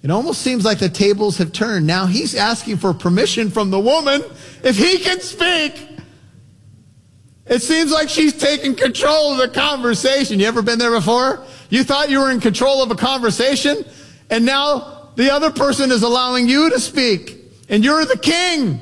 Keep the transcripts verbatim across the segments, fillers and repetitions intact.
It almost seems like the tables have turned. Now he's asking for permission from the woman if he can speak. It seems like she's taking control of the conversation. You ever been there before? You thought you were in control of a conversation, and now the other person is allowing you to speak, and you're the king.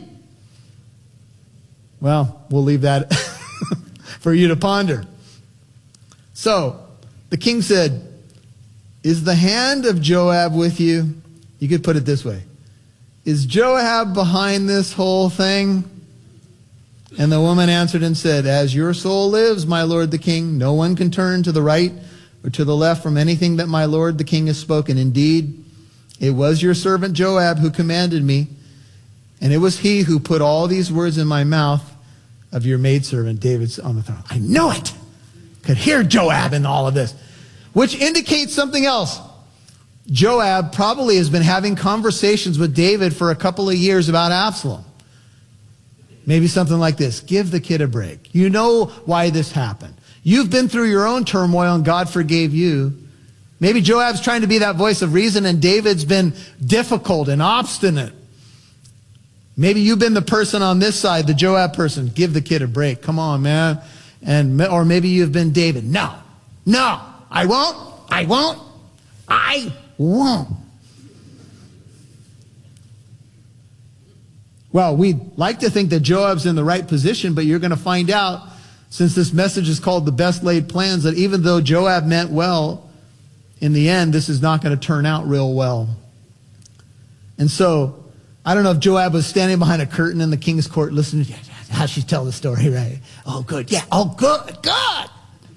Well, we'll leave that for you to ponder. So, the king said, is the hand of Joab with you? You could put it this way. Is Joab behind this whole thing? And the woman answered and said, as your soul lives, my lord the king, no one can turn to the right or to the left from anything that my lord the king has spoken. Indeed, it was your servant Joab who commanded me, and it was he who put all these words in my mouth of your maidservant David's on the throne. I know it. Could hear Joab in all of this, which indicates something else. Joab probably has been having conversations with David for a couple of years about Absalom. Maybe something like this. Give the kid a break. You know why this happened. You've been through your own turmoil and God forgave you. Maybe Joab's trying to be that voice of reason and David's been difficult and obstinate. Maybe you've been the person on this side, the Joab person. Give the kid a break. Come on, man. And, or maybe you've been David. No, no, I won't. I won't. I won't. Well, we'd like to think that Joab's in the right position, but you're going to find out, since this message is called the best laid plans, that even though Joab meant well, in the end, this is not going to turn out real well. And so, I don't know if Joab was standing behind a curtain in the king's court listening to how she tell the story, right? Oh, good. Yeah. Oh, good. Good.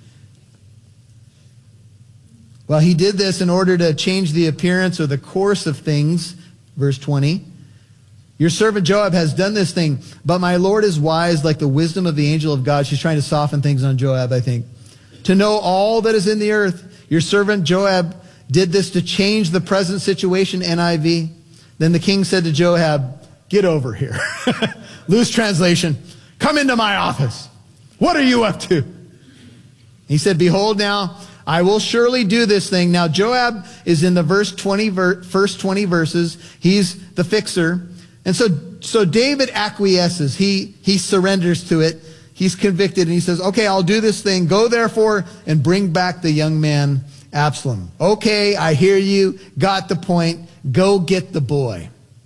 Well, he did this in order to change the appearance or the course of things. Verse twenty. Your servant Joab has done this thing, but my Lord is wise like the wisdom of the angel of God. She's trying to soften things on Joab, I think. To know all that is in the earth. Your servant Joab did this to change the present situation, N I V. Then the king said to Joab, get over here. Loose translation. Come into my office. What are you up to? He said, behold now, I will surely do this thing. Now Joab is in the verse twenty, first twenty verses. He's the fixer. And so, so David acquiesces. He, he surrenders to it. He's convicted and he says, okay, I'll do this thing. Go therefore and bring back the young man Absalom. Okay, I hear you. Got the point. Go get the boy.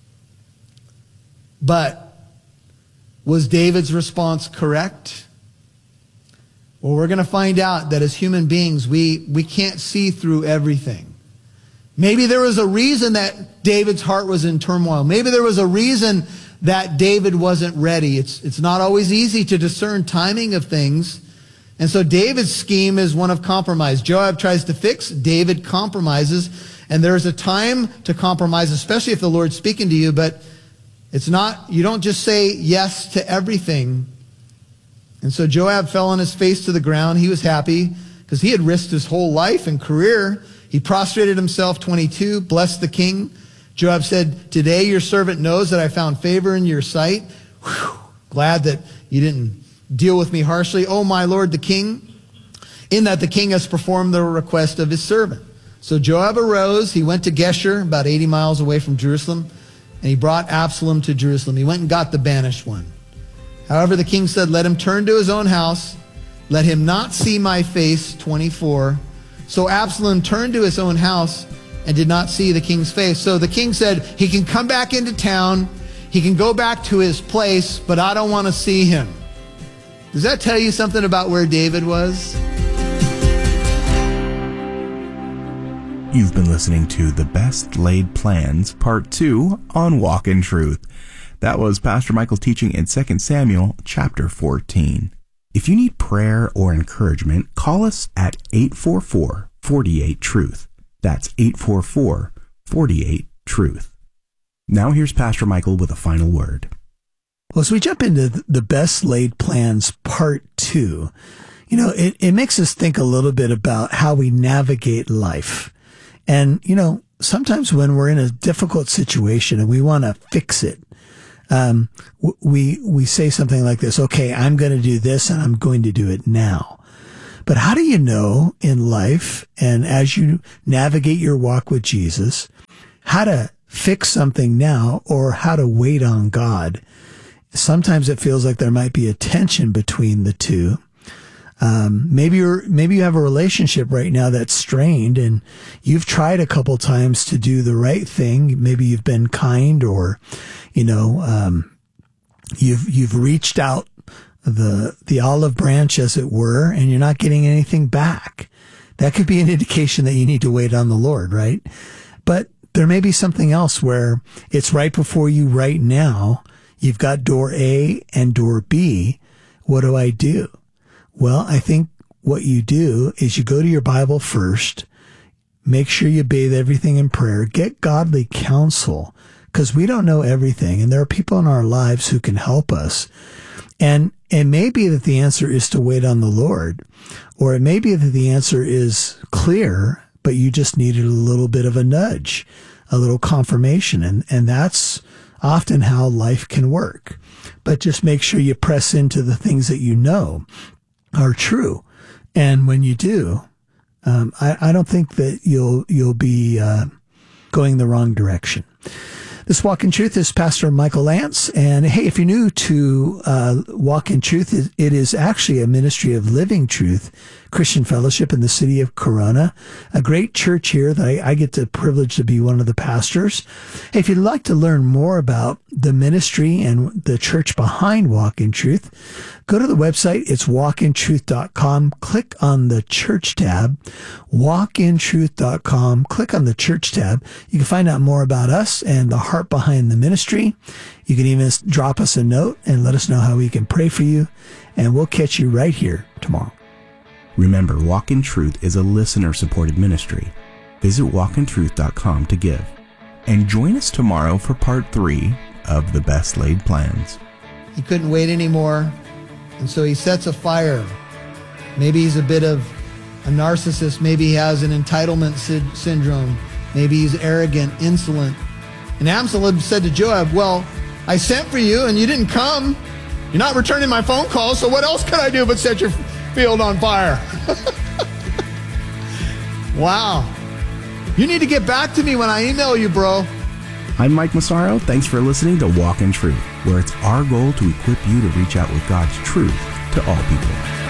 But was David's response correct? Well, we're going to find out that as human beings, we, we can't see through everything. Maybe there was a reason that David's heart was in turmoil. Maybe there was a reason that David wasn't ready. It's, it's not always easy to discern timing of things. And so David's scheme is one of compromise. Joab tries to fix, David compromises. And there's a time to compromise, especially if the Lord's speaking to you, but it's not, you don't just say yes to everything. And so Joab fell on his face to the ground. He was happy because he had risked his whole life and career. He prostrated himself, twenty-two, blessed the king. Joab said, today your servant knows that I found favor in your sight. Whew, glad that you didn't deal with me harshly. Oh, my lord the king, in that the king has performed the request of his servant. So Joab arose. He went to Geshur, about eighty miles away from Jerusalem, and he brought Absalom to Jerusalem. He went and got the banished one. However, the king said, let him turn to his own house. Let him not see my face, twenty-four. So Absalom turned to his own house and did not see the king's face. So the king said, he can come back into town. He can go back to his place, but I don't want to see him. Does that tell you something about where David was? You've been listening to The Best Laid Plans, Part two on Walk in Truth. That was Pastor Michael teaching in Second Samuel chapter fourteen. If you need prayer or encouragement, call us at eight four four, four eight, truth. That's eight four four, four eight, truth. Now here's Pastor Michael with a final word. Well, as we jump into The Best Laid Plans Part two, you know, it, it makes us think a little bit about how we navigate life. And, you know, sometimes when we're in a difficult situation and we want to fix it, um, we, we say something like this, okay, I'm going to do this and I'm going to do it now. But how do you know in life and as you navigate your walk with Jesus, how to fix something now or how to wait on God. Sometimes it feels like there might be a tension between the two. Um, maybe you're, maybe you have a relationship right now that's strained and you've tried a couple times to do the right thing. Maybe you've been kind or, you know, um, you've, you've reached out the, the olive branch, as it were, and you're not getting anything back. That could be an indication that you need to wait on the Lord, right? But there may be something else where it's right before you right now. You've got door A and door B. What do I do? Well, I think what you do is you go to your Bible first, make sure you bathe everything in prayer, get godly counsel, because we don't know everything, and there are people in our lives who can help us. And it may be that the answer is to wait on the Lord, or it may be that the answer is clear, but you just needed a little bit of a nudge, a little confirmation, and, and that's often how life can work. But just make sure you press into the things that you know are true. And when you do, um, I, I don't think that you'll, you'll be, uh, going the wrong direction. This Walk in Truth is Pastor Michael Lance. And hey, if you're new to, uh, Walk in Truth, it, it is actually a ministry of Living Truth Christian Fellowship in the city of Corona, a great church here that I, I get the privilege to be one of the pastors. Hey, if you'd like to learn more about the ministry and the church behind Walk in Truth, go to the website. It's walk in truth dot com. Click on the church tab, walk in truth dot com. Click on the church tab. You can find out more about us and the heart behind the ministry. You can even drop us a note and let us know how we can pray for you. And we'll catch you right here tomorrow. Remember, Walk in Truth is a listener-supported ministry. Visit walk in truth dot com to give. And join us tomorrow for part three of The Best Laid Plans. He couldn't wait anymore, and so he sets a fire. Maybe he's a bit of a narcissist. Maybe he has an entitlement sy- syndrome. Maybe he's arrogant, insolent. And Absalom said to Joab, well, I sent for you and you didn't come. You're not returning my phone calls, so what else can I do but set your field on fire? Wow. You need to get back to me when I email you, bro. I'm Mike Massaro. Thanks for listening to Walk in Truth, where it's our goal to equip you to reach out with God's truth to all people.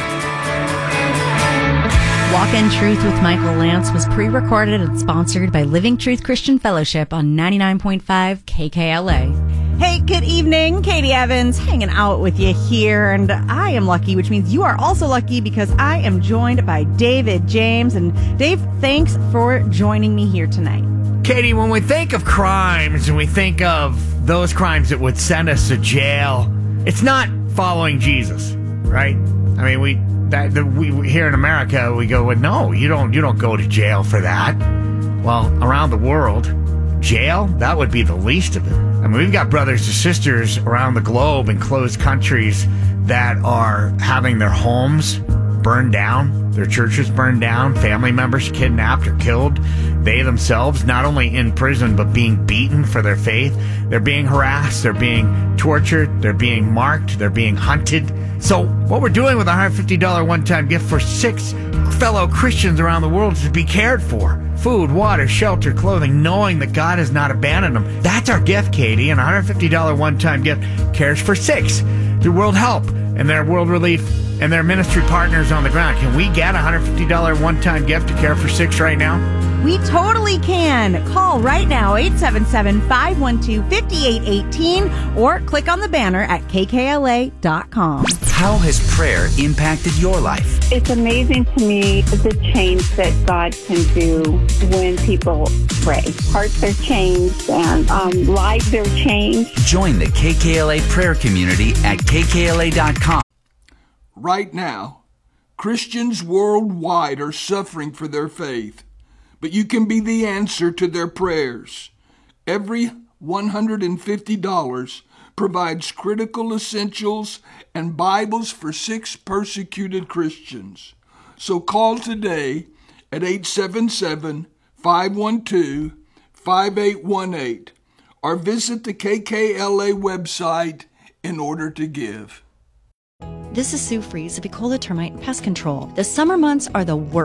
Walk in Truth with Michael Lance was pre-recorded and sponsored by Living Truth Christian Fellowship on ninety-nine point five K K L A. Hey, good evening. Katie Evans hanging out with you here, and I am lucky, which means you are also lucky because I am joined by David James. And Dave, thanks for joining me here tonight. Katie, when we think of crimes and we think of those crimes that would send us to jail, it's not following Jesus, right? I mean, we that, that we here in America we go, well, no, you don't you don't go to jail for that. Well, around the world, jail, that would be the least of it. I mean, we've got brothers and sisters around the globe in closed countries that are having their homes burned down, their churches burned down, family members kidnapped or killed, they themselves not only in prison but being beaten for their faith. They're being harassed, they're being tortured, they're being marked, they're being hunted. So what we're doing with a one hundred fifty dollars one-time gift for six fellow Christians around the world is to be cared for. Food, water, shelter, clothing, knowing that God has not abandoned them. That's our gift, Katie. And a one hundred fifty dollars one-time gift cares for six through World Help and their World Relief and their ministry partners on the ground. Can we get a one hundred fifty dollars one-time gift to care for six right now? We totally can. Call right now, eight seven seven, five one two, five eight one eight, or click on the banner at K K L A dot com. How has prayer impacted your life? It's amazing to me the change that God can do when people pray. Hearts are changed and um, lives are changed. Join the K K L A prayer community at K K L A dot com. Right now, Christians worldwide are suffering for their faith, but you can be the answer to their prayers. Every one hundred fifty dollars provides critical essentials and Bibles for six persecuted Christians. So call today at eight seven seven, five one two, five eight one eight or visit the K K L A website in order to give. This is Sue Fries of Ecola Termite and Pest Control. The summer months are the worst.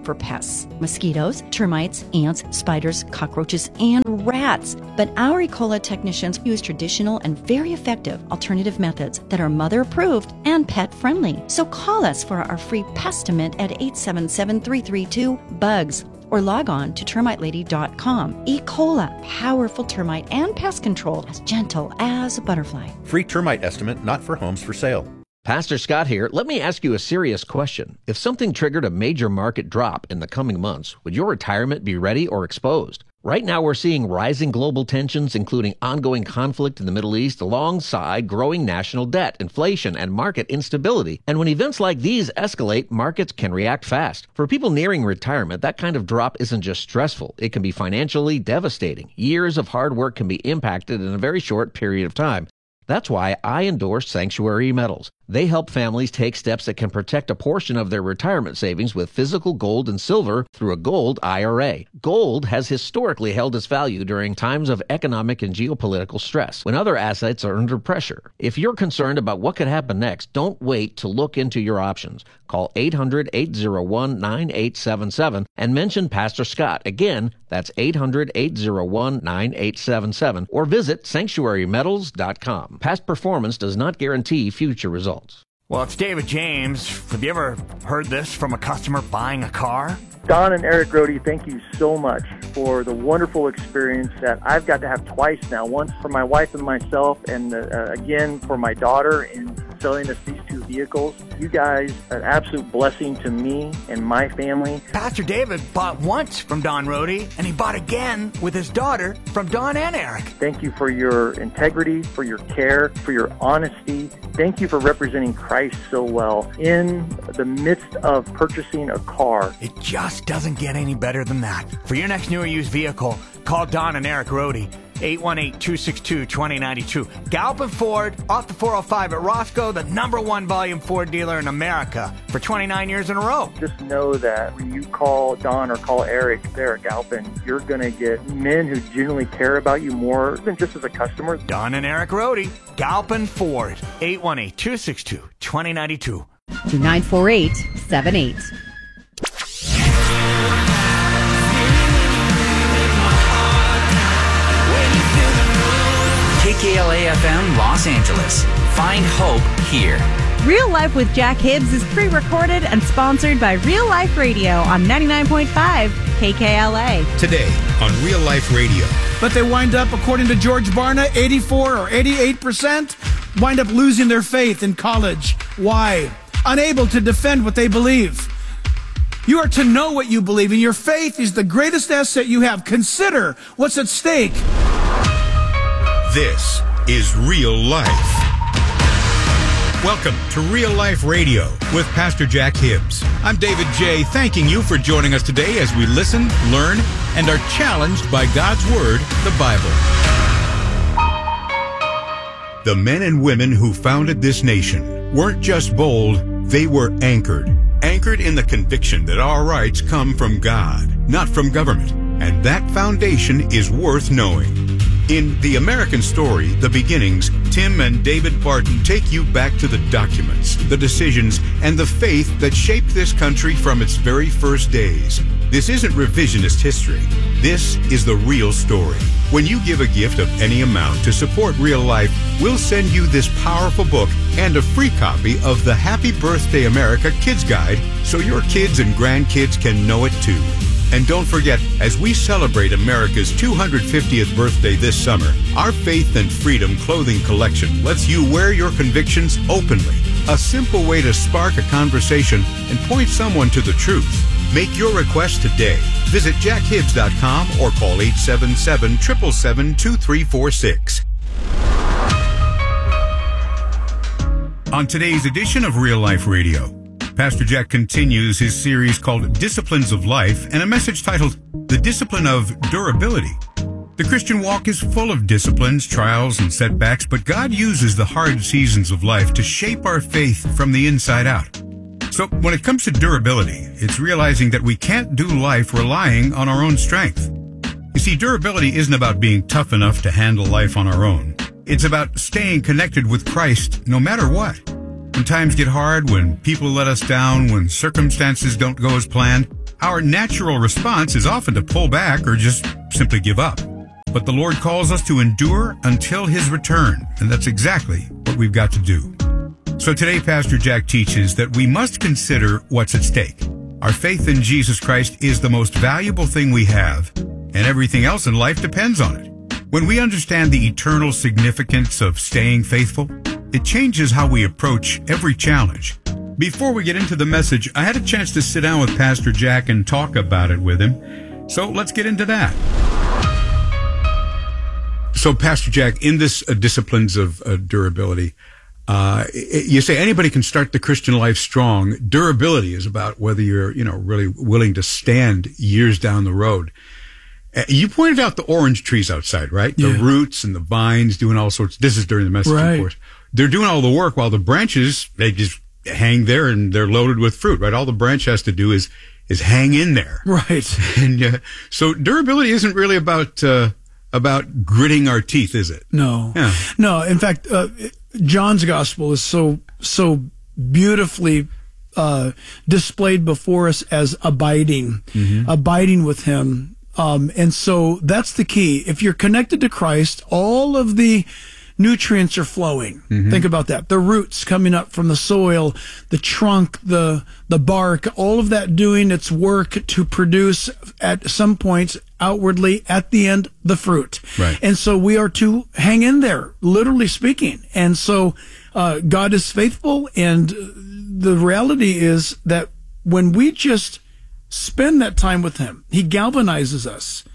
for pests: mosquitoes, termites, ants, spiders, cockroaches, and rats. But our E. coli technicians use traditional and very effective alternative methods that are mother approved and pet friendly. So call us for our free Pestimint at eight seven seven, three three two, BUGS. Or log on to termite lady dot com. E. coli, powerful termite and pest control, as gentle as a butterfly. Free termite estimate not for homes for sale. Pastor Scott here. Let me ask you a serious question. If something triggered a major market drop in the coming months, would your retirement be ready or exposed? Right now, we're seeing rising global tensions, including ongoing conflict in the Middle East, alongside growing national debt, inflation, and market instability. And when events like these escalate, markets can react fast. For people nearing retirement, that kind of drop isn't just stressful. It can be financially devastating. Years of hard work can be impacted in a very short period of time. That's why I endorse Sanctuary Metals. They help families take steps that can protect a portion of their retirement savings with physical gold and silver through a gold I R A. Gold has historically held its value during times of economic and geopolitical stress, when other assets are under pressure. If you're concerned about what could happen next, don't wait to look into your options. Call eight hundred, eight oh one, nine eight seven seven and mention Pastor Scott. Again, that's eight hundred, eight oh one, nine eight seven seven, or visit sanctuary metals dot com. Past performance does not guarantee future results. Well, it's David James. Have you ever heard this from a customer buying a car? Don and Eric Rohde, thank you so much for the wonderful experience that I've got to have twice now. Once for my wife and myself, and uh, again for my daughter in selling us these two vehicles. You guys are an absolute blessing to me and my family. Pastor David bought once from Don Rohde, and he bought again with his daughter from Don and Eric. Thank you for your integrity, for your care, for your honesty. Thank you for representing Christ so well in the midst of purchasing a car. It just doesn't get any better than that. For your next new or used vehicle, call Don and Eric Rohde, eight one eight, two six two, two oh nine two. Galpin Ford, off the four oh five at Roscoe, the number one volume Ford dealer in America for twenty-nine years in a row. Just know that when you call Don or call Eric there at Galpin, you're going to get men who genuinely care about you more than just as a customer. Don and Eric Rohde, Galpin Ford, eight one eight, two six two, two oh nine two. two nine four eight seven eight. K K L A F M Los Angeles. Find hope here. Real Life with Jack Hibbs is pre-recorded and sponsored by Real Life Radio on ninety-nine point five K K L A. Today on Real Life Radio. But they wind up, according to George Barna, eighty-four or eighty-eight percent wind up losing their faith in college. Why? Unable to defend what they believe. You are to know what you believe, and your faith is the greatest asset you have. Consider what's at stake. This is Real Life. Welcome to Real Life Radio with Pastor Jack Hibbs. I'm David J. Thanking you for joining us today as we listen, learn, and are challenged by God's Word, the Bible. The men and women who founded this nation weren't just bold, they were anchored. Anchored in the conviction that our rights come from God, not from government. And that foundation is worth knowing. In The American Story, The Beginnings, Tim and David Barton take you back to the documents, the decisions, and the faith that shaped this country from its very first days. This isn't revisionist history. This is the real story. When you give a gift of any amount to support Real Life, we'll send you this powerful book and a free copy of the Happy Birthday America Kids Guide so your kids and grandkids can know it too. And don't forget, as we celebrate America's two hundred fiftieth birthday this summer, our Faith and Freedom clothing collection lets you wear your convictions openly. A simple way to spark a conversation and point someone to the truth. Make your request today. Visit jack hibbs dot com or call eight seven seven, seven seven seven, two three four six. On today's edition of Real Life Radio, Pastor Jack continues his series called Disciplines of Life and a message titled The Discipline of Durability. The Christian walk is full of disciplines, trials, and setbacks, but God uses the hard seasons of life to shape our faith from the inside out. So when it comes to durability, it's realizing that we can't do life relying on our own strength. You see, durability isn't about being tough enough to handle life on our own. It's about staying connected with Christ no matter what. When times get hard, when people let us down, when circumstances don't go as planned, Our natural response is often to pull back or just simply give up. But the Lord calls us to endure until his return, and that's exactly what we've got to do. So today, Pastor Jack teaches that we must consider what's at stake. Our faith in Jesus Christ is the most valuable thing we have, and everything else in life depends on it. When we understand the eternal significance of staying faithful, it changes how we approach every challenge. Before we get into the message, I had a chance to sit down with Pastor Jack and talk about it with him. So let's get into that. So, Pastor Jack, in this uh, disciplines of uh, durability, uh, you say anybody can start the Christian life strong. Durability is about whether you're, you know, really willing to stand years down the road. Uh, you pointed out the orange trees outside, right? Yeah. The roots and the vines doing all sorts. This is during the message, right. Of course. They're doing all the work while the branches, they just hang there and they're loaded with fruit, right? All the branch has to do is is hang in there. Right. And uh, so durability isn't really about uh, about gritting our teeth, is it? No. Yeah. No, in fact, uh, John's gospel is so so beautifully uh, displayed before us as abiding, mm-hmm. abiding with him. Um, and so that's the key. If you're connected to Christ, all of the nutrients are flowing. Mm-hmm. Think about that. The roots coming up from the soil, the trunk, the the bark, all of that doing its work to produce at some points outwardly at the end the fruit. Right. And so we are to hang in there, literally speaking. And so uh, God is faithful, and the reality is that when we just spend that time with him, he galvanizes us.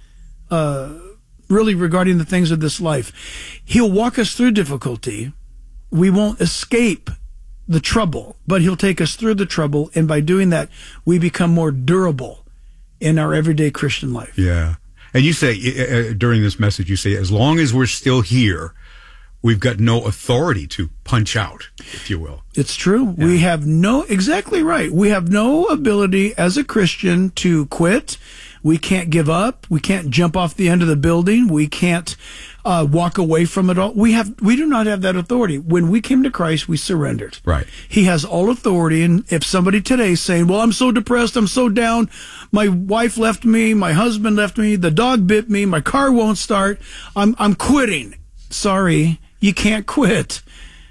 Uh really regarding the things of this life. He'll walk us through difficulty. We won't escape the trouble, but he'll take us through the trouble. And by doing that, we become more durable in our everyday Christian life. Yeah. And you say, uh, during this message, you say, as long as we're still here, we've got no authority to punch out, if you will. It's true. Yeah. We have no, exactly right. We have no ability as a Christian to quit. We can't give up. We can't jump off the end of the building. We can't uh, walk away from it all. We have, we do not have that authority. When we came to Christ, we surrendered. Right. He has all authority. And if somebody today is saying, well, I'm so depressed, I'm so down, my wife left me, my husband left me, the dog bit me, my car won't start, I'm, I'm quitting. Sorry, you can't quit.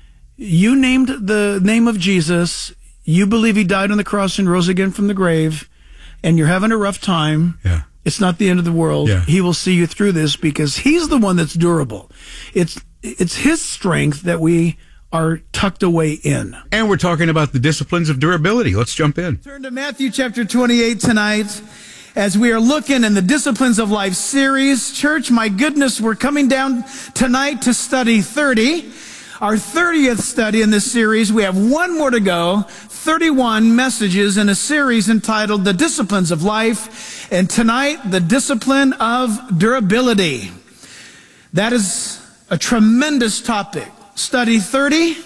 You named the name of Jesus. You believe he died on the cross and rose again from the grave, and you're having a rough time. Yeah. It's not the end of the world. Yeah. He will see you through this because he's the one that's durable. It's it's his strength that we are tucked away in. And we're talking about the disciplines of durability. Let's jump in. Turn to Matthew chapter twenty-eight tonight as we are looking in the Disciplines of Life series. Church, my goodness, we're coming down tonight to study thirty. Our thirtieth study in this series. We have one more to go. thirty-one messages in a series entitled The Disciplines of Life. And tonight, the discipline of durability. That is a tremendous topic. Study thirty,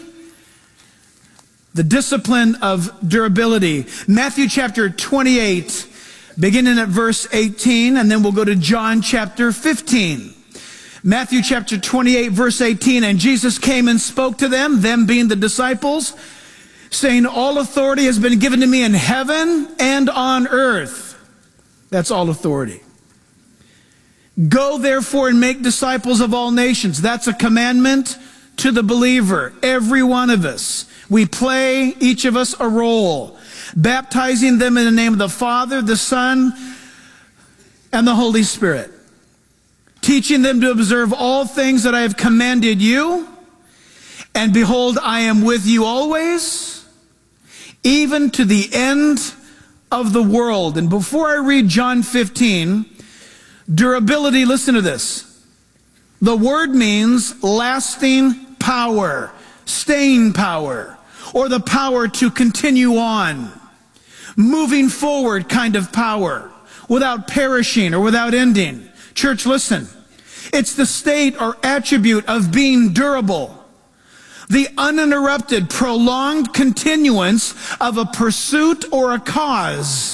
the discipline of durability. Matthew chapter twenty-eight, beginning at verse eighteen, and then we'll go to John chapter fifteen. Matthew chapter twenty-eight, verse eighteen, and Jesus came and spoke to them, them being the disciples, saying, all authority has been given to me in heaven and on earth. That's all authority. Go therefore and make disciples of all nations. That's a commandment to the believer, every one of us. We play, each of us, a role, baptizing them in the name of the Father, the Son, and the Holy Spirit, teaching them to observe all things that I have commanded you. And behold, I am with you always, even to the end of the world. And before I read John fifteen, durability, listen to this. The word means lasting power, staying power, or the power to continue on, moving forward kind of power, without perishing or without ending. Church, listen. It's the state or attribute of being durable. The uninterrupted, prolonged continuance of a pursuit or a cause.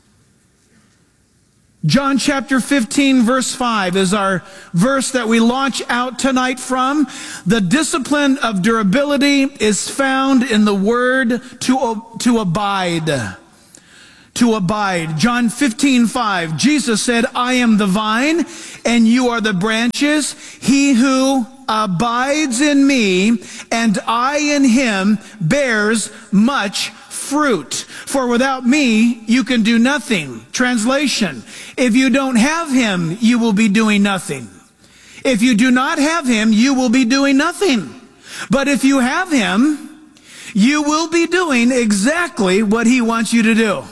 John chapter fifteen, verse five is our verse that we launch out tonight from. The discipline of durability is found in the word to, to abide. to abide. John fifteen five, Jesus said, I am the vine and you are the branches. He who abides in me and I in him bears much fruit. For without me, you can do nothing. Translation, if you don't have him, you will be doing nothing. If you do not have him, you will be doing nothing. But if you have him, you will be doing exactly what he wants you to do.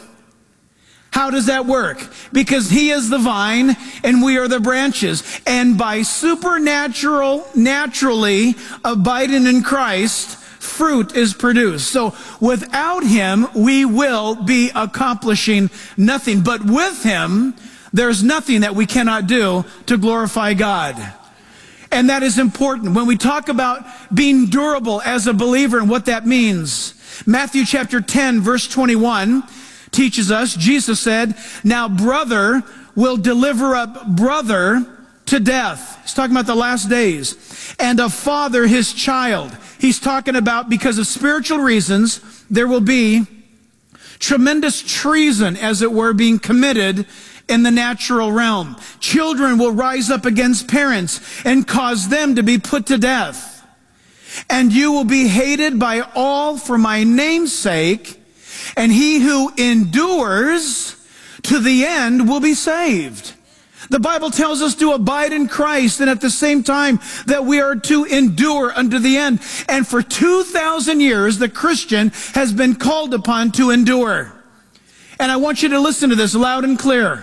How does that work? Because he is the vine and we are the branches. And by supernatural, naturally abiding in Christ, fruit is produced. So without him, we will be accomplishing nothing. But with him, there's nothing that we cannot do to glorify God. And that is important. When we talk about being durable as a believer and what that means, Matthew chapter ten, verse twenty-one teaches us, Jesus said, now brother will deliver up brother to death. He's talking about the last days. And a father his child. He's talking about because of spiritual reasons, there will be tremendous treason, as it were, being committed in the natural realm. Children will rise up against parents and cause them to be put to death. And you will be hated by all for my name's sake, and he who endures to the end will be saved. The Bible tells us to abide in Christ, and at the same time that we are to endure unto the end. And for two thousand years, the Christian has been called upon to endure. And I want you to listen to this loud and clear.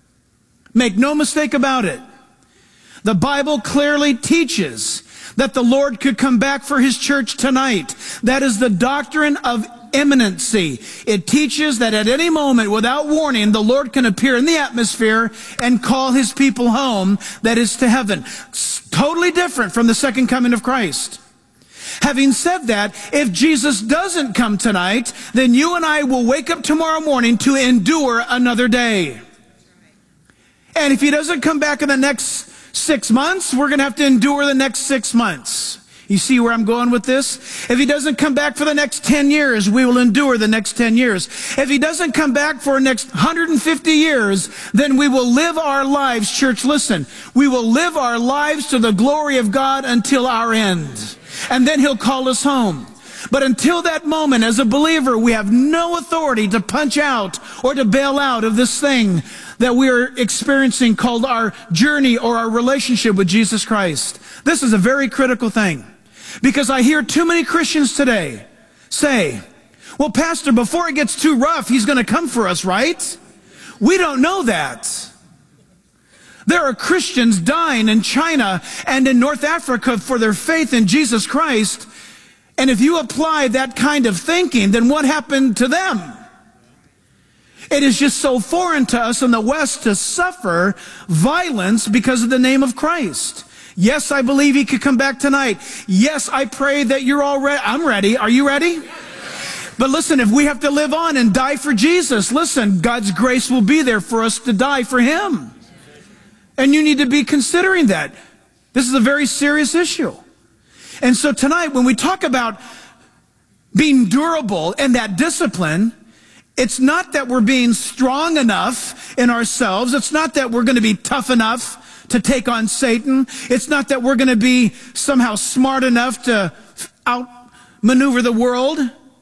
Make no mistake about it. The Bible clearly teaches that the Lord could come back for his church tonight. That is the doctrine of imminency. It teaches that at any moment, without warning, the Lord can appear in the atmosphere and call his people home, that is to heaven. It's totally different from the second coming of Christ. Having said that, if Jesus doesn't come tonight, then you and I will wake up tomorrow morning to endure another day. And if he doesn't come back in the next six months, we're going to have to endure the next six months. You see where I'm going with this? If he doesn't come back for the next ten years, we will endure the next ten years. If he doesn't come back for the next one hundred fifty years, then we will live our lives, church, listen, we will live our lives to the glory of God until our end. And then he'll call us home. But until that moment, as a believer, we have no authority to punch out or to bail out of this thing that we are experiencing called our journey or our relationship with Jesus Christ. This is a very critical thing, because I hear too many Christians today say, well, Pastor, before it gets too rough, he's going to come for us, right? We don't know that. There are Christians dying in China and in North Africa for their faith in Jesus Christ. And if you apply that kind of thinking, then what happened to them? It is just so foreign to us in the West to suffer violence because of the name of Christ. Yes, I believe he could come back tonight. Yes, I pray that you're all ready. I'm ready. Are you ready? But listen, if we have to live on and die for Jesus, listen, God's grace will be there for us to die for him. And you need to be considering that. This is a very serious issue. And so tonight, when we talk about being durable and that discipline, it's not that we're being strong enough in ourselves. It's not that we're going to be tough enough to take on Satan. It's not that we're going to be somehow smart enough to outmaneuver the world.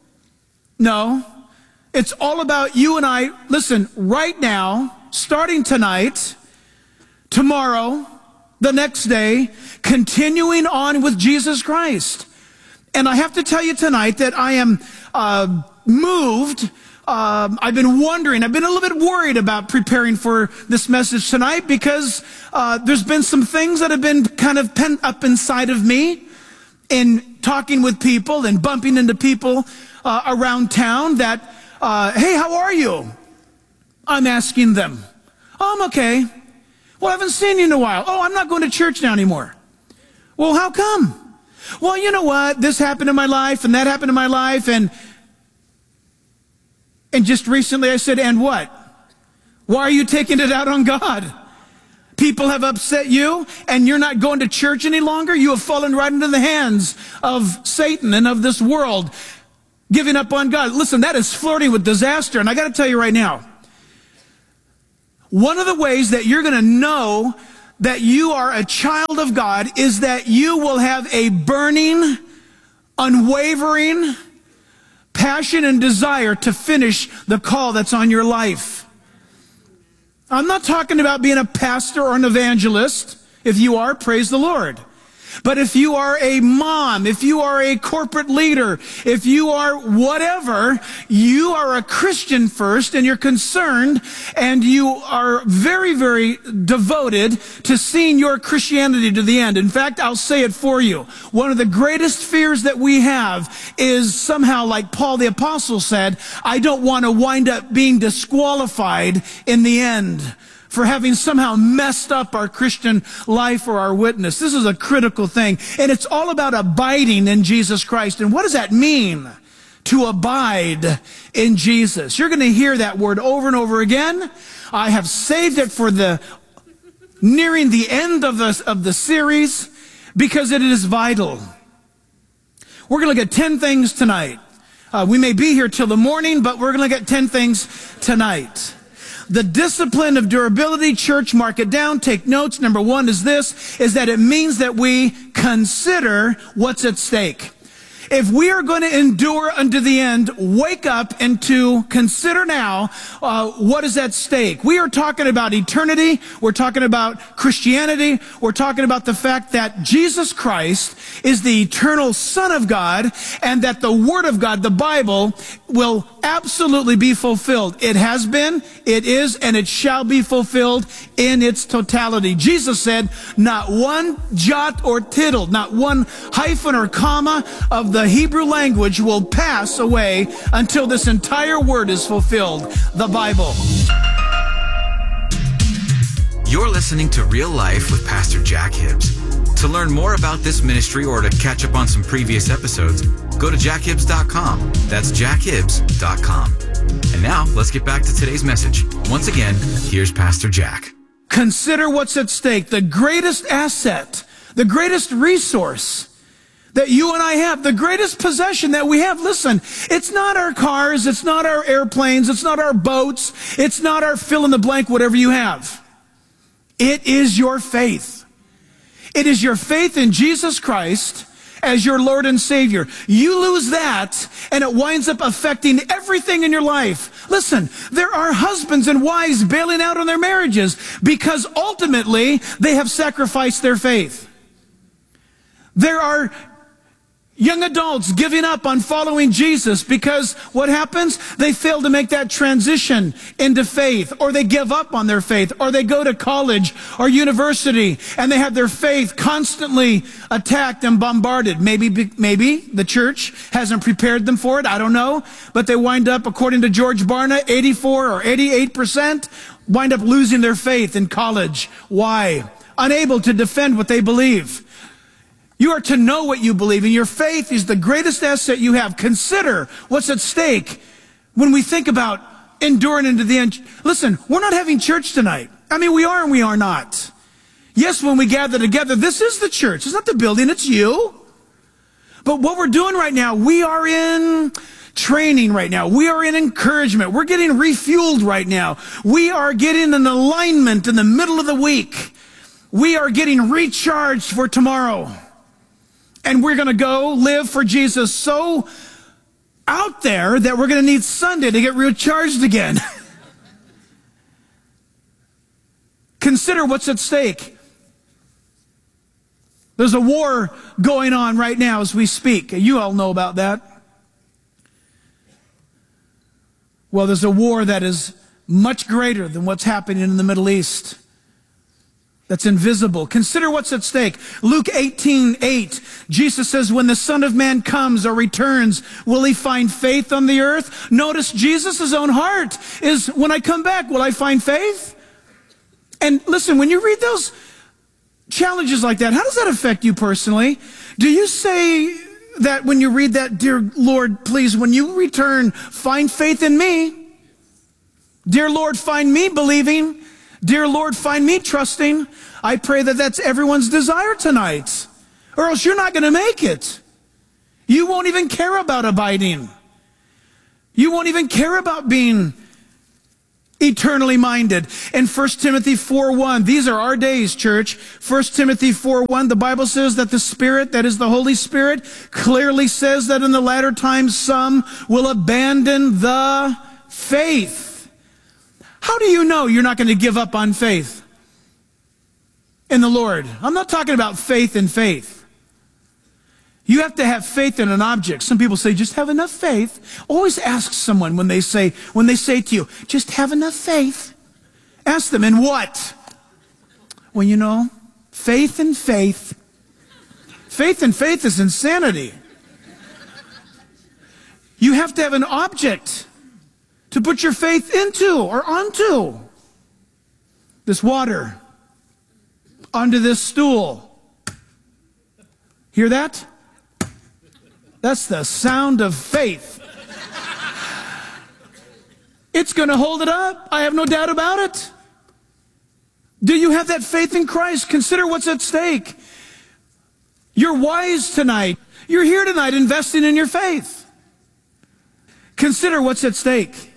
No. It's all about you and I. Listen, right now, starting tonight, tomorrow, the next day, continuing on with Jesus Christ. And I have to tell you tonight that I am uh, moved. Um, I've been wondering, I've been a little bit worried about preparing for this message tonight, because uh, there's been some things that have been kind of pent up inside of me in talking with people and bumping into people uh, around town that, uh, hey, how are you? I'm asking them. Oh, I'm okay. Well, I haven't seen you in a while. Oh, I'm not going to church now anymore. Well, how come? Well, you know what? This happened in my life and that happened in my life. And and just recently I said, and what? Why are you taking it out on God? People have upset you and you're not going to church any longer. You have fallen right into the hands of Satan and of this world. Giving up on God. Listen, that is flirting with disaster. And I got to tell you right now, one of the ways that you're going to know that you are a child of God is that you will have a burning, unwavering passion and desire to finish the call that's on your life. I'm not talking about being a pastor or an evangelist. If you are, praise the Lord. But if you are a mom, if you are a corporate leader, if you are whatever, you are a Christian first and you're concerned and you are very, very devoted to seeing your Christianity to the end. In fact, I'll say it for you. One of the greatest fears that we have is somehow, like Paul the Apostle said, I don't want to wind up being disqualified in the end for having somehow messed up our Christian life or our witness. This is a critical thing. And it's all about abiding in Jesus Christ. And what does that mean? To abide in Jesus. You're going to hear that word over and over again. I have saved it for the nearing the end of the, of the series because it is vital. We're going to look at ten things tonight. Uh, we may be here till the morning, but we're going to look at ten things tonight. The discipline of durability, church, mark it down, take notes. Number one is this, is that it means that we consider what's at stake. If we are going to endure unto the end, wake up and to consider now uh, what is at stake. We are talking about eternity. We're talking about Christianity. We're talking about the fact that Jesus Christ is the eternal Son of God and that the Word of God, the Bible, will absolutely be fulfilled. It has been, it is, and it shall be fulfilled in its totality. Jesus said, not one jot or tittle, not one hyphen or comma of the Hebrew language will pass away until this entire word is fulfilled, the Bible. You're listening to Real Life with Pastor Jack Hibbs. To learn more about this ministry or to catch up on some previous episodes, go to jack hibbs dot com. That's jack hibbs dot com. And now, let's get back to today's message. Once again, here's Pastor Jack. Consider what's at stake. The greatest asset, the greatest resource that you and I have, the greatest possession that we have. Listen, it's not our cars, it's not our airplanes, it's not our boats, it's not our fill in the blank, whatever you have. It is your faith. It is your faith in Jesus Christ as your Lord and Savior. You lose that, and it winds up affecting everything in your life. Listen, there are husbands and wives bailing out on their marriages because ultimately they have sacrificed their faith. There are young adults giving up on following Jesus because what happens? They fail to make that transition into faith, or they give up on their faith, or they go to college or university and they have their faith constantly attacked and bombarded. Maybe, maybe the church hasn't prepared them for it. I don't know. But they wind up, according to George Barna, eighty-four or eighty-eight percent wind up losing their faith in college. Why? Unable to defend what they believe. You are to know what you believe, and your faith is the greatest asset you have. Consider what's at stake when we think about enduring into the end. Listen, we're not having church tonight. I mean, we are and we are not. Yes, when we gather together, this is the church. It's not the building, it's you. But what we're doing right now, we are in training right now. We are in encouragement. We're getting refueled right now. We are getting an alignment in the middle of the week. We are getting recharged for tomorrow. And we're going to go live for Jesus so out there that we're going to need Sunday to get recharged again. Consider what's at stake. There's a war going on right now as we speak. You all know about that. Well, there's a war that is much greater than what's happening in the Middle East. That's invisible. Consider what's at stake. Luke eighteen eight, Jesus says, when the Son of Man comes or returns, will he find faith on the earth? Notice Jesus' own heart is, when I come back, will I find faith? And listen, when you read those challenges like that, how does that affect you personally? Do you say that when you read that, dear Lord, please, when you return, find faith in me? Dear Lord, find me believing. Dear Lord, find me trusting. I pray that that's everyone's desire tonight, or else you're not going to make it. You won't even care about abiding. You won't even care about being eternally minded. In First Timothy four one, these are our days, church. First Timothy four one, the Bible says that the Spirit, that is the Holy Spirit, clearly says that in the latter times some will abandon the faith. How do you know you're not going to give up on faith in the Lord? I'm not talking about faith in faith. You have to have faith in an object. Some people say, just have enough faith. Always ask someone when they say, when they say to you, just have enough faith. Ask them, in what? Well, you know, faith in faith. Faith in faith is insanity. You have to have an object to put your faith into or onto. This water, onto this stool. Hear that? That's the sound of faith. It's going to hold it up. I have no doubt about it. Do you have that faith in Christ? Consider what's at stake. You're wise tonight. You're here tonight investing in your faith. Consider what's at stake.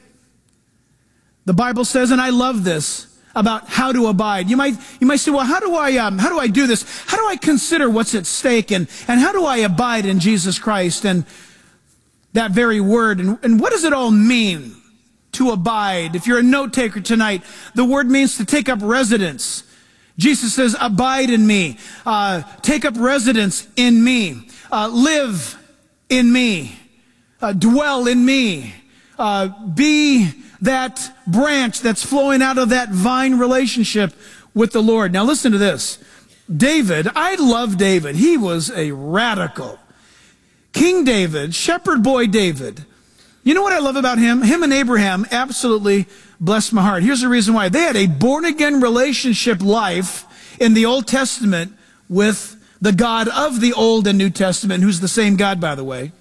The Bible says, and I love this, about how to abide. You might, you might say, well, how do I, um, how do I do this? How do I consider what's at stake? And, and how do I abide in Jesus Christ? And that very word. And, and what does it all mean to abide? If you're a note taker tonight, the word means to take up residence. Jesus says, abide in me. Uh, take up residence in me. Uh, live in me. Uh, dwell in me. Uh, be that branch that's flowing out of that vine relationship with the Lord. Now listen to this. David, I love David. He was a radical. King David, shepherd boy David. You know what I love about him? Him and Abraham absolutely blessed my heart. Here's the reason why. They had a born-again relationship life in the Old Testament with the God of the Old and New Testament, who's the same God, by the way.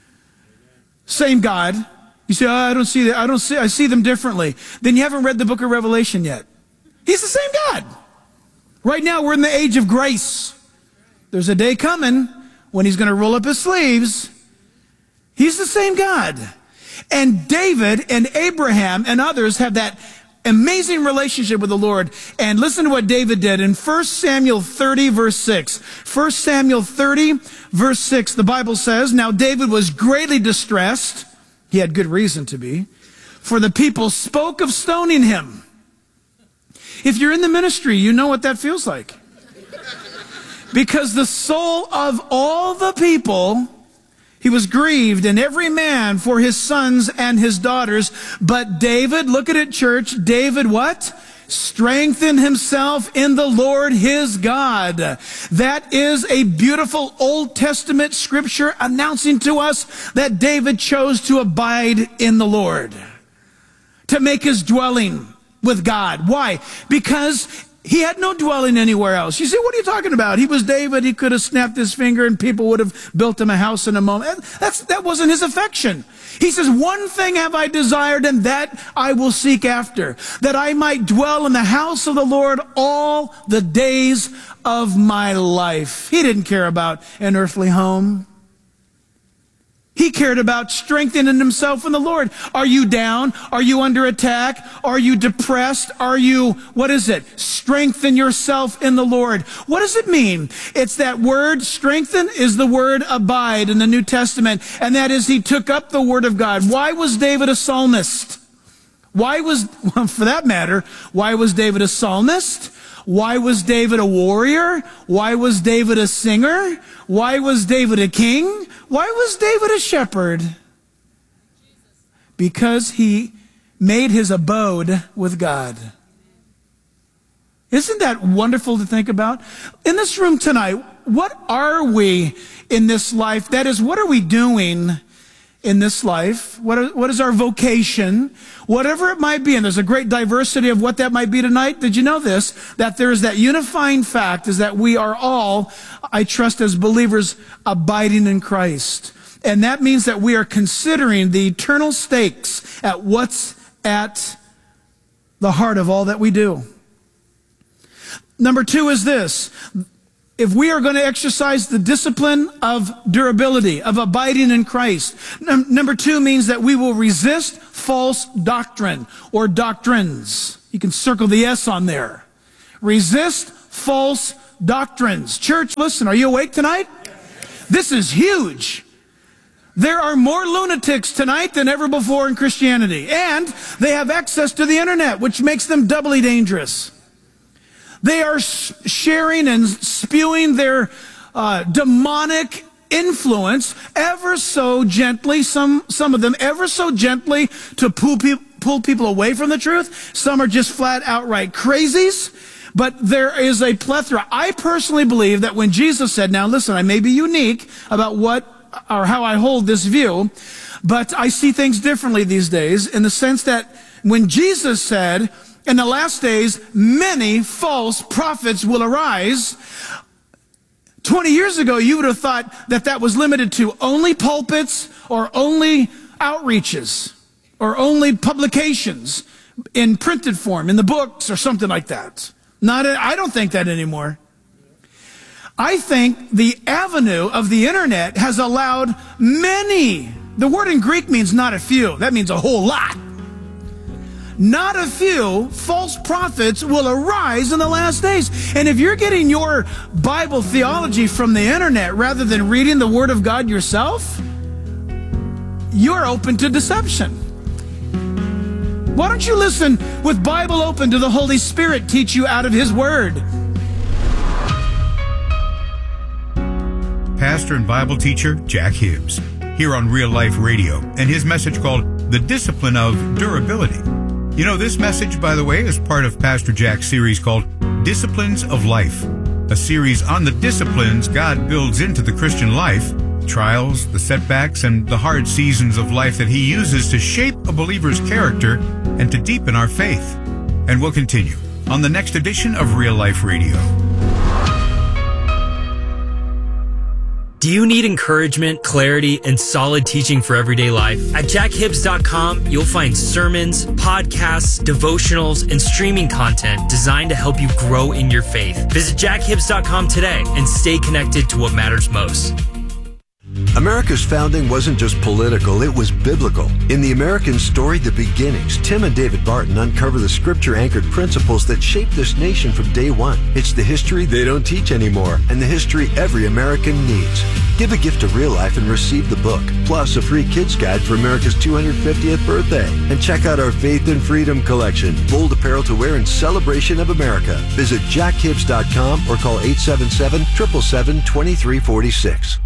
Same God. You say, oh, I don't see that. I don't see, I see them differently. Then you haven't read the book of Revelation yet. He's the same God. Right now, we're in the age of grace. There's a day coming when he's going to roll up his sleeves. He's the same God. And David and Abraham and others have that amazing relationship with the Lord. And listen to what David did in First Samuel thirty, verse six. First Samuel thirty, verse six, the Bible says, now David was greatly distressed. He had good reason to be. For the people spoke of stoning him. If you're in the ministry, you know what that feels like. Because the soul of all the people, he was grieved, and every man for his sons and his daughters. But David, look at it, church. David what? Strengthen himself in the Lord his God. That is a beautiful Old Testament scripture announcing to us that David chose to abide in the Lord, to make his dwelling with God. Why? Because he had no dwelling anywhere else. You say, what are you talking about? He was David. He could have snapped his finger and people would have built him a house in a moment. That's, that wasn't his affection. He says, one thing have I desired, and that I will seek after, that I might dwell in the house of the Lord all the days of my life. He didn't care about an earthly home. He cared about strengthening himself in the Lord. Are you down? Are you under attack? Are you depressed? Are you, what is it? Strengthen yourself in the Lord. What does it mean? It's that word, strengthen, is the word abide in the New Testament. And that is, he took up the word of God. Why was David a psalmist? Why was, well, for that matter, why was David a psalmist? Why was David a warrior? Why was David a singer? Why was David a king? Why was David a shepherd? Because he made his abode with God. Isn't that wonderful to think about? In this room tonight, what are we in this life? That is, what are we doing in this life? What, are, what is our vocation? Whatever it might be, and there's a great diversity of what that might be tonight. Did you know this? That there is that unifying fact is that we are all, I trust as believers, abiding in Christ. And that means that we are considering the eternal stakes at what's at the heart of all that we do. Number two is this. if we are going to exercise the discipline of durability, of abiding in Christ. Num- number two means that we will resist false doctrine or doctrines. You can circle the S on there. Resist false doctrines. Church, listen, are you awake tonight? This is huge. There are more lunatics tonight than ever before in Christianity, and they have access to the internet, which makes them doubly dangerous. They are sharing and spewing their uh, demonic influence ever so gently, some, some of them ever so gently to pull, pe- pull people away from the truth. Some are just flat outright crazies. But there is a plethora. I personally believe that when Jesus said, now listen, I may be unique about what or how I hold this view, but I see things differently these days in the sense that when Jesus said, in the last days, many false prophets will arise. twenty years ago, you would have thought that that was limited to only pulpits or only outreaches or only publications in printed form, in the books or something like that. Not, I don't think that anymore. I think the avenue of the internet has allowed many, the word in Greek means not a few, that means a whole lot. Not a few false prophets will arise in the last days. And if you're getting your Bible theology from the internet rather than reading the Word of God yourself, you're open to deception. Why don't you listen with Bible open to the Holy Spirit teach you out of His Word? Pastor and Bible teacher Jack Hibbs, here on Real Life Radio, and his message called The Discipline of Durability. You know, this message, by the way, is part of Pastor Jack's series called Disciplines of Life, a series on the disciplines God builds into the Christian life, trials, the setbacks, and the hard seasons of life that He uses to shape a believer's character and to deepen our faith. And we'll continue on the next edition of Real Life Radio. Do you need encouragement, clarity, and solid teaching for everyday life? At jack hibbs dot com, you'll find sermons, podcasts, devotionals, and streaming content designed to help you grow in your faith. Visit jack hibbs dot com today and stay connected to what matters most. America's founding wasn't just political, it was biblical. In the American story, The Beginnings, Tim and David Barton uncover the scripture-anchored principles that shaped this nation from day one. It's the history they don't teach anymore, and the history every American needs. Give a gift to Real Life and receive the book, plus a free kids guide for America's two hundred fiftieth birthday. And check out our Faith and Freedom collection, bold apparel to wear in celebration of America. Visit jack hibbs dot com or call eight seven seven, seven seven seven, two three four six.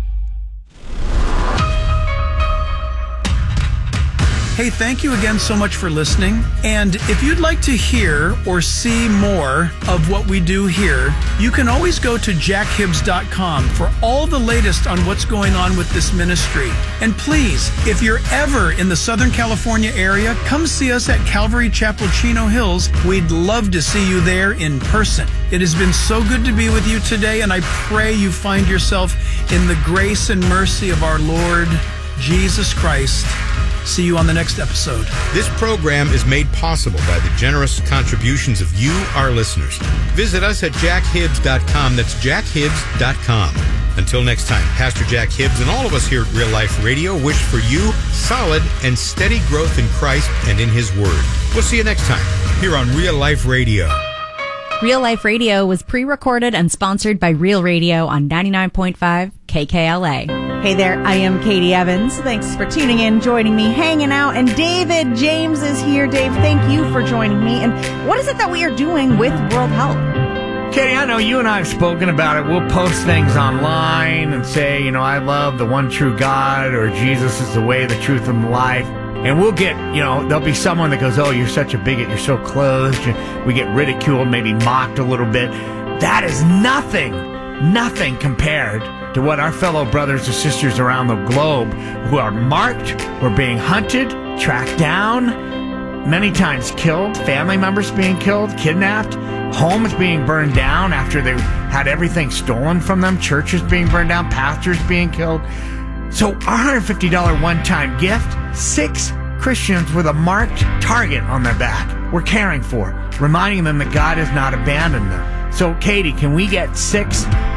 Hey, thank you again so much for listening. And if you'd like to hear or see more of what we do here, you can always go to jack hibbs dot com for all the latest on what's going on with this ministry. And please, if you're ever in the Southern California area, come see us at Calvary Chapel, Chino Hills. We'd love to see you there in person. It has been so good to be with you today, and I pray you find yourself in the grace and mercy of our Lord Jesus Christ. See you on the next episode. This program is made possible by the generous contributions of you, our listeners. Visit us at jack hibbs dot com. That's jack hibbs dot com. Until next time, Pastor Jack Hibbs and all of us here at Real Life Radio wish for you solid and steady growth in Christ and in His Word. We'll see you next time here on Real Life Radio. Real Life Radio was pre-recorded and sponsored by Real Radio on ninety-nine point five K K L A. Hey there, I am Katie Evans. Thanks for tuning in, joining me, hanging out. And David James is here. Dave, thank you for joining me. And what is it that we are doing with World Help? Katie, I know you and I have spoken about it. We'll post things online and say, you know, I love the one true God, or Jesus is the way, the truth, and the life. And we'll get, you know, there'll be someone that goes, oh, you're such a bigot, you're so closed. We get ridiculed, maybe mocked a little bit. That is nothing, nothing compared to what our fellow brothers and sisters around the globe who are marked, who are being hunted, tracked down, many times killed, family members being killed, kidnapped, homes being burned down after they had everything stolen from them, churches being burned down, pastors being killed. So our one hundred fifty dollars one-time gift, six Christians with a marked target on their back we're caring for, reminding them that God has not abandoned them. So, Katie, can we get six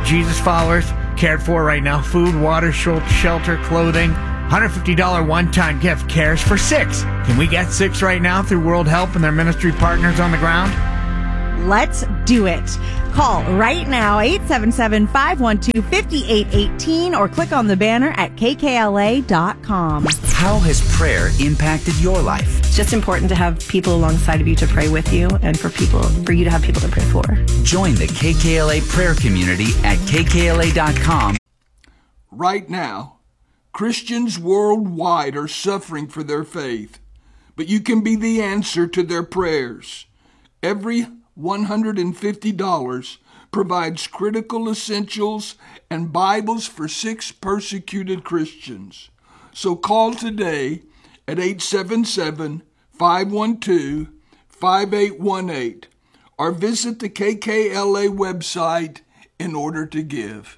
Jesus followers cared for right now. Food, water, shelter, clothing. one hundred fifty dollars one-time gift. Cares for six. Can we get six right now through World Help and their ministry partners on the ground? Let's do it. Call right now, eight seven seven, five one two, five eight one eight or click on the banner at K K L A dot com. How has prayer impacted your life? It's just important to have people alongside of you to pray with you and for people, for you to have people to pray for. Join the K K L A prayer community at K K L A dot com. Right now, Christians worldwide are suffering for their faith, but you can be the answer to their prayers. Every one hundred fifty dollars provides critical essentials and Bibles for six persecuted Christians. So call today at eight seven seven, five one two, five eight one eight or visit the K K L A website in order to give.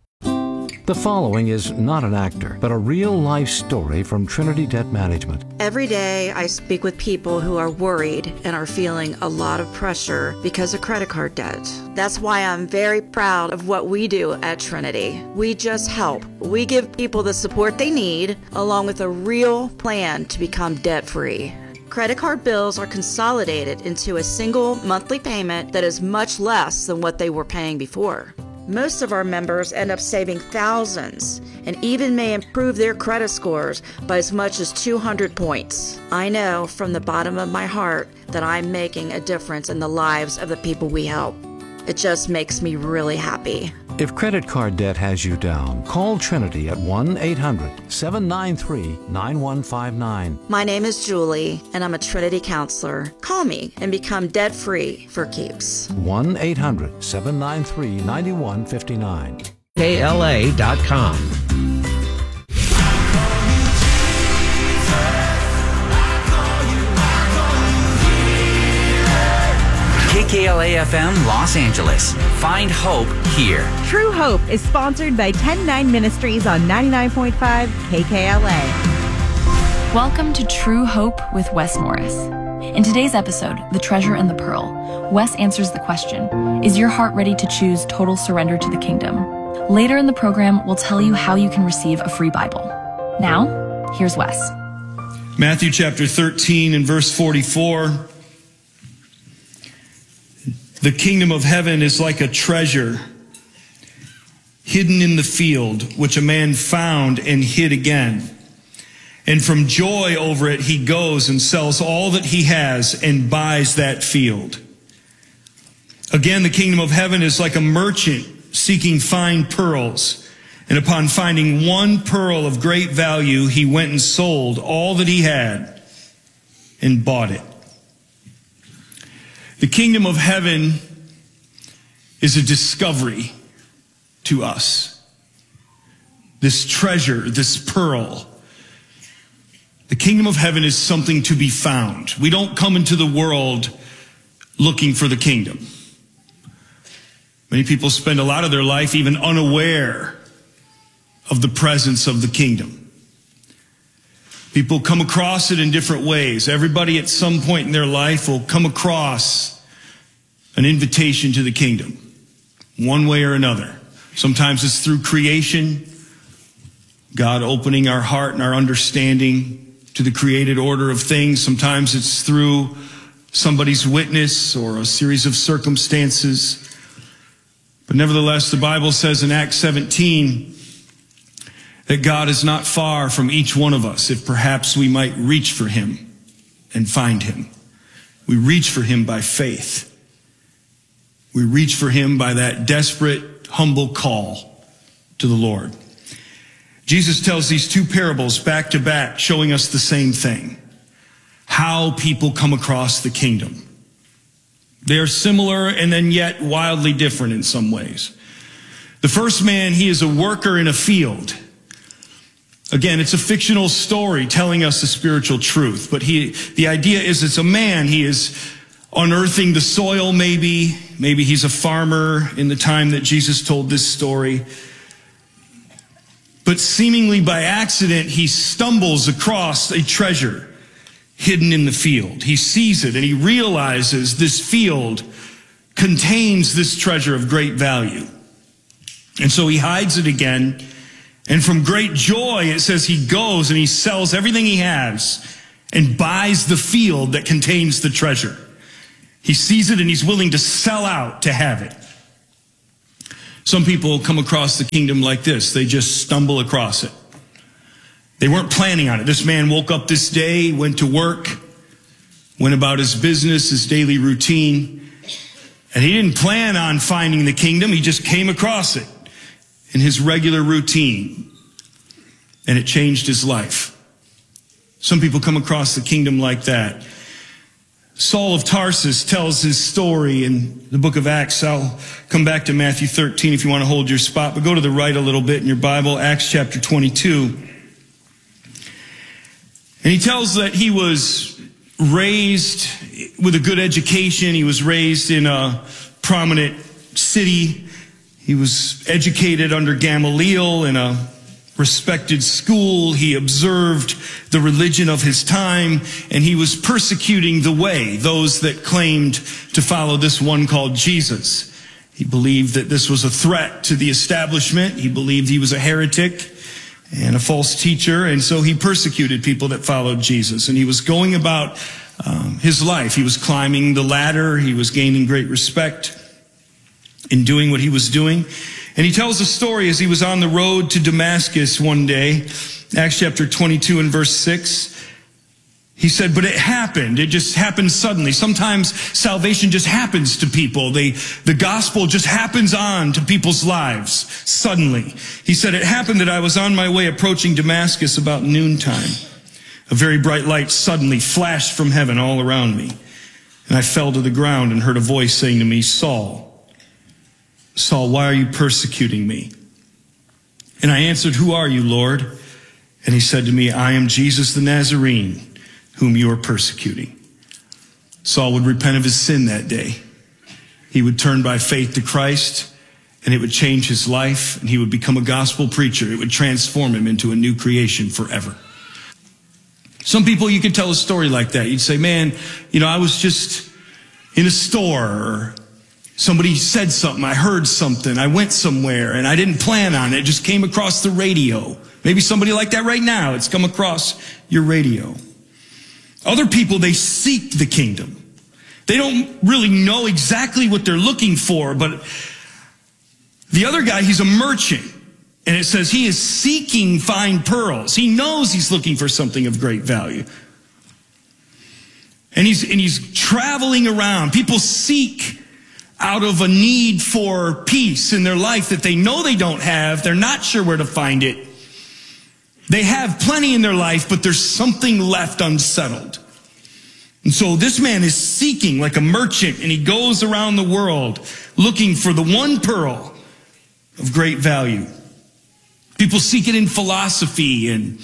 The following is not an actor, but a real-life story from Trinity Debt Management. Every day I speak with people who are worried and are feeling a lot of pressure because of credit card debt. That's why I'm very proud of what we do at Trinity. We just help. We give people the support they need, along with a real plan to become debt-free. Credit card bills are consolidated into a single monthly payment that is much less than what they were paying before. Most of our members end up saving thousands and even may improve their credit scores by as much as two hundred points. I know from the bottom of my heart that I'm making a difference in the lives of the people we help. It just makes me really happy. If credit card debt has you down, call Trinity at one eight hundred, seven nine three, nine one five nine. My name is Julie, and I'm a Trinity counselor. Call me and become debt-free for keeps. one eight hundred, seven nine three, nine one five nine. K L A dot com. K K L A F M Los Angeles. Find hope here. True Hope is sponsored by ten nine Ministries on ninety-nine point five K K L A. Welcome to True Hope with Wes Morris. In today's episode, The Treasure and the Pearl, Wes answers the question, is your heart ready to choose total surrender to the kingdom? Later in the program, we'll tell you how you can receive a free Bible. Now, here's Wes. Matthew chapter thirteen and verse forty-four. The kingdom of heaven is like a treasure hidden in the field, which a man found and hid again. And from joy over it, he goes and sells all that he has and buys that field. Again, the kingdom of heaven is like a merchant seeking fine pearls. And upon finding one pearl of great value, he went and sold all that he had and bought it. The kingdom of heaven is a discovery to us. This treasure, this pearl. The kingdom of heaven is something to be found. We don't come into the world looking for the kingdom. Many people spend a lot of their life even unaware of the presence of the kingdom. People come across it in different ways. Everybody at some point in their life will come across an invitation to the kingdom, one way or another. Sometimes it's through creation, God opening our heart and our understanding to the created order of things. Sometimes it's through somebody's witness or a series of circumstances. But nevertheless, the Bible says in Acts seventeen that God is not far from each one of us, if perhaps we might reach for him and find him. We reach for him by faith. We reach for him by that desperate, humble call to the Lord. Jesus tells these two parables back to back, showing us the same thing. How people come across the kingdom. They are similar and then yet wildly different in some ways. The first man, he is a worker in a field. Again, it's a fictional story telling us the spiritual truth, but he, the idea is it's a man. He is unearthing the soil maybe. Maybe he's a farmer in the time that Jesus told this story. But seemingly by accident, he stumbles across a treasure hidden in the field. He sees it and he realizes this field contains this treasure of great value. And so he hides it again. And from great joy, it says he goes and he sells everything he has and buys the field that contains the treasure. He sees it and he's willing to sell out to have it. Some people come across the kingdom like this. They just stumble across it. They weren't planning on it. This man woke up this day, went to work, went about his business, his daily routine, and he didn't plan on finding the kingdom. He just came across it in his regular routine, and it changed his life. Some people come across the kingdom like that. Saul of Tarsus tells his story in the book of Acts. I'll come back to Matthew thirteen if you want to hold your spot, but go to the right a little bit in your Bible, Acts chapter twenty-two. And he tells that he was raised with a good education. He was raised in a prominent city. He was educated under Gamaliel in a respected school. He observed the religion of his time, and he was persecuting the way, those that claimed to follow this one called Jesus. He believed that this was a threat to the establishment. He believed he was a heretic and a false teacher, and so he persecuted people that followed Jesus. And he was going about um, his life. He was climbing the ladder. He was gaining great respect in doing what he was doing. And he tells a story as he was on the road to Damascus one day, Acts chapter twenty-two and verse six. He said, but it happened. It just happened suddenly. Sometimes salvation just happens to people. They, the gospel just happens on to people's lives suddenly. He said, it happened that I was on my way approaching Damascus about noontime. A very bright light suddenly flashed from heaven all around me. And I fell to the ground and heard a voice saying to me, Saul, Saul, why are you persecuting me? And I answered, who are you, Lord? And he said to me, I am Jesus the Nazarene, whom you are persecuting. Saul would repent of his sin that day. He would turn by faith to Christ, and it would change his life, and he would become a gospel preacher. It would transform him into a new creation forever. Some people, you could tell a story like that. You'd say, man, you know, I was just in a store, or somebody said something, I heard something, I went somewhere, and I didn't plan on it. It just came across the radio. Maybe somebody like that right now. It's come across your radio. Other people, they seek the kingdom. They don't really know exactly what they're looking for, but the other guy, he's a merchant. And it says he is seeking fine pearls. He knows he's looking for something of great value. And he's, and he's traveling around. People seek out of a need for peace in their life that they know they don't have. They're not sure where to find it. They have plenty in their life, but there's something left unsettled. And so this man is seeking like a merchant, and he goes around the world looking for the one pearl of great value. People seek it in philosophy and,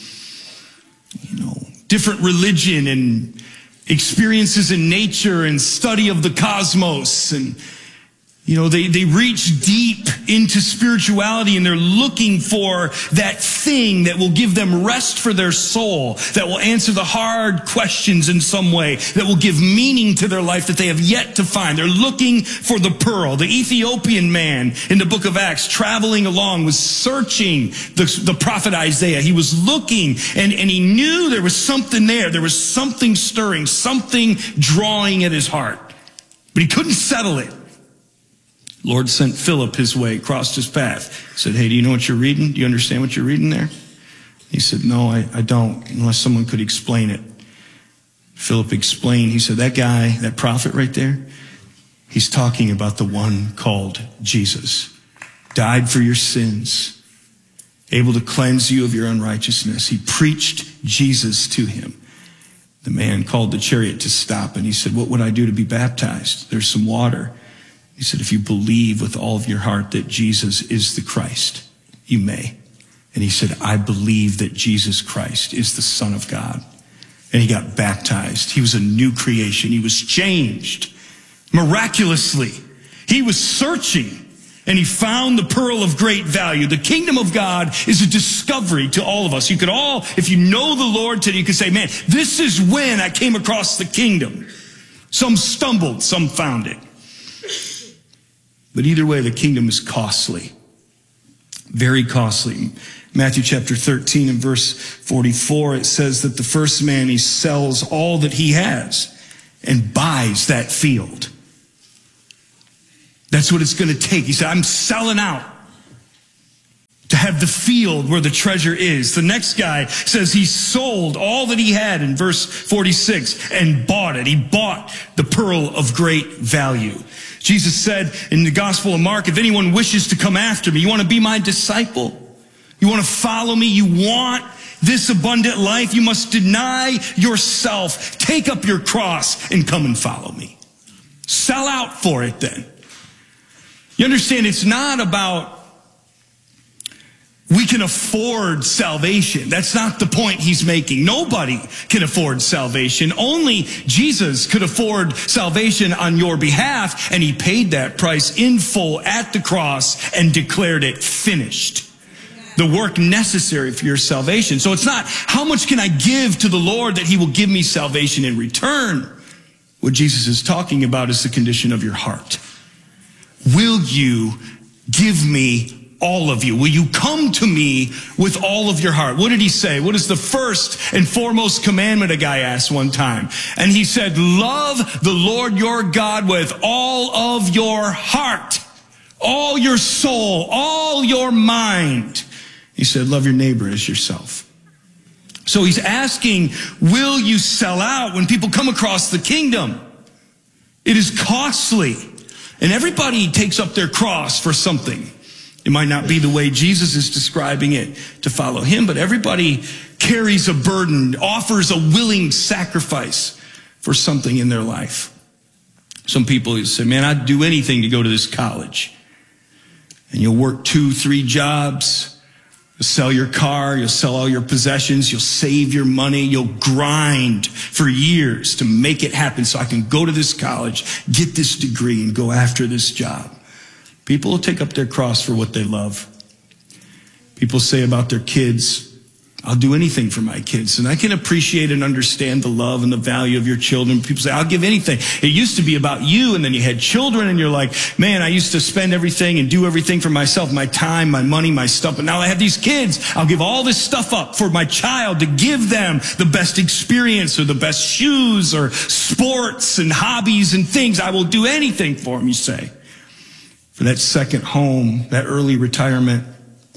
you know, different religion and experiences in nature and study of the cosmos. And, you know, they, they reach deep into spirituality, and they're looking for that thing that will give them rest for their soul, that will answer the hard questions in some way, that will give meaning to their life that they have yet to find. They're looking for the pearl. The Ethiopian man in the book of Acts traveling along was searching the, the prophet Isaiah. He was looking, and, and he knew there was something there. There was something stirring, something drawing at his heart, but he couldn't settle it. Lord sent Philip his way, crossed his path. He said, hey, do you know what you're reading? Do you understand what you're reading there? He said, no, I, I don't, unless someone could explain it. Philip explained. He said, that guy, that prophet right there, he's talking about the one called Jesus. Died for your sins, able to cleanse you of your unrighteousness. He preached Jesus to him. The man called the chariot to stop, and he said, what would I do to be baptized? There's some water. He said, if you believe with all of your heart that Jesus is the Christ, you may. And he said, I believe that Jesus Christ is the Son of God. And he got baptized. He was a new creation. He was changed miraculously. He was searching, and he found the pearl of great value. The kingdom of God is a discovery to all of us. You could all, if you know the Lord today, you could say, man, this is when I came across the kingdom. Some stumbled, some found it. But either way, the kingdom is costly. Very costly. Matthew chapter thirteen and verse forty-four, it says that the first man, he sells all that he has and buys that field. That's what it's going to take. He said, I'm selling out to have the field where the treasure is. The next guy says he sold all that he had in verse forty-six and bought it. He bought the pearl of great value. Jesus said in the Gospel of Mark, if anyone wishes to come after me, you want to be my disciple? You want to follow me? You want this abundant life? You must deny yourself, take up your cross, and come and follow me. Sell out for it then. You understand, it's not about we can afford salvation. That's not the point he's making. Nobody can afford salvation. Only Jesus could afford salvation on your behalf, and he paid that price in full at the cross and declared it finished. The work necessary for your salvation. So it's not how much can I give to the Lord that he will give me salvation in return. What Jesus is talking about is the condition of your heart. Will you give me all of you? Will you come to me with all of your heart? What did he say? What is the first and foremost commandment? A guy asked one time. And he said, love the Lord your God with all of your heart, all your soul, all your mind. He said, love your neighbor as yourself. So he's asking, will you sell out when people come across the kingdom? It is costly. And everybody takes up their cross for something. It might not be the way Jesus is describing it to follow him, but everybody carries a burden, offers a willing sacrifice for something in their life. Some people say, man, I'd do anything to go to this college. And you'll work two, three jobs. You'll sell your car. You'll sell all your possessions. You'll save your money. You'll grind for years to make it happen so I can go to this college, get this degree, and go after this job. People will take up their cross for what they love. People say about their kids, I'll do anything for my kids. And I can appreciate and understand the love and the value of your children. People say, I'll give anything. It used to be about you, and then you had children, and you're like, man, I used to spend everything and do everything for myself, my time, my money, my stuff. But now I have these kids. I'll give all this stuff up for my child to give them the best experience or the best shoes or sports and hobbies and things. I will do anything for them, you say. For that second home, that early retirement.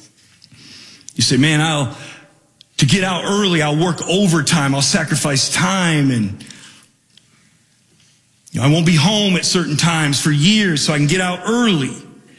You say, man, I'll, to get out early, I'll work overtime. I'll sacrifice time, and you know, I won't be home at certain times for years so I can get out early.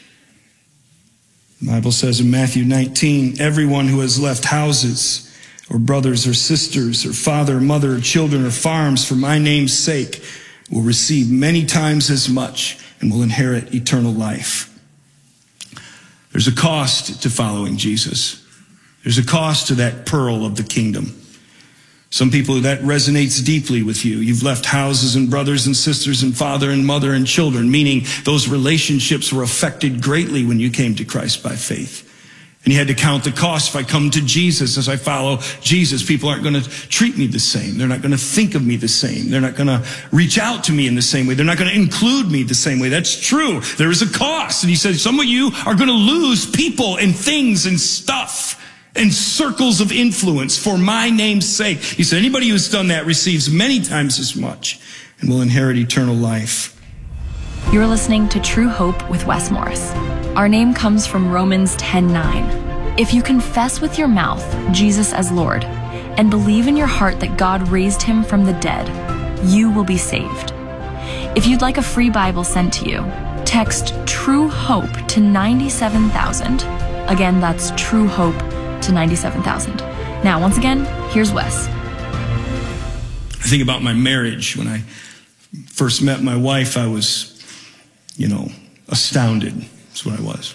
The Bible says in Matthew nineteen, everyone who has left houses or brothers or sisters or father or mother or children or farms for my name's sake will receive many times as much and will inherit eternal life. There's a cost to following Jesus. There's a cost to that pearl of the kingdom. Some people, that resonates deeply with you. You've left houses and brothers and sisters and father and mother and children, meaning those relationships were affected greatly when you came to Christ by faith. And you had to count the cost. If I come to Jesus, as I follow Jesus, people aren't going to treat me the same. They're not going to think of me the same. They're not going to reach out to me in the same way. They're not going to include me the same way. That's true. There is a cost. And he said, some of you are going to lose people and things and stuff and circles of influence for my name's sake. He said, anybody who's done that receives many times as much and will inherit eternal life. You're listening to True Hope with Wes Morris. Our name comes from Romans ten nine. If you confess with your mouth Jesus as Lord and believe in your heart that God raised him from the dead, you will be saved. If you'd like a free Bible sent to you, text True Hope to ninety-seven thousand. Again, that's True Hope to ninety-seven thousand. Now, once again, here's Wes. I think about my marriage. When I first met my wife, I was, you know, astounded. That's what I was.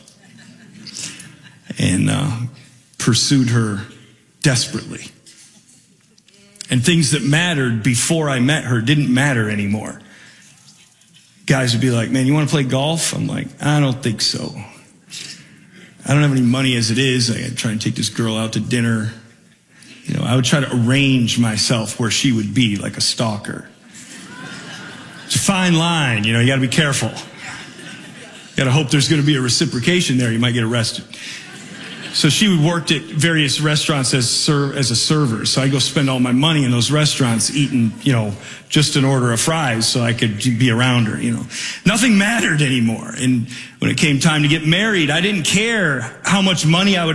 And uh, pursued her desperately. And things that mattered before I met her didn't matter anymore. Guys would be like, man, you want to play golf? I'm like, I don't think so. I don't have any money as it is. I try and take this girl out to dinner. You know, I would try to arrange myself where she would be, like a stalker. It's a fine line, you know, you got to be careful. You got to hope there's going to be a reciprocation there. You might get arrested. So she worked at various restaurants as ser- as a server. So I go spend all my money in those restaurants eating, you know, just an order of fries so I could be around her, you know. Nothing mattered anymore. And when it came time to get married, I didn't care how much money I would